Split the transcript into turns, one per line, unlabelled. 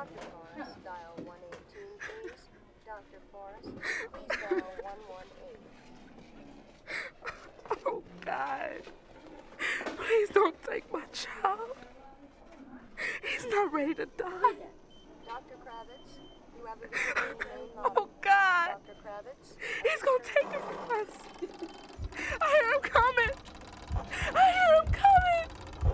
Dr. Forrest, dial 118, please. Dr. Forrest, please dial 118.
Oh, God. Please don't take my child. He's not ready to die.
Dr. Kravitz, you have a visitor in the main lobby.
Oh, God.
Dr. Kravitz.
He's gonna take it from us. I hear him coming.